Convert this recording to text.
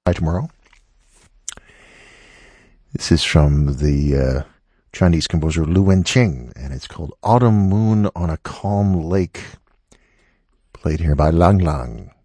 By tomorrow. This is from the Chinese composer Lu Wenqing, and it's called Autumn Moon on a Calm Lake, played here by Lang Lang.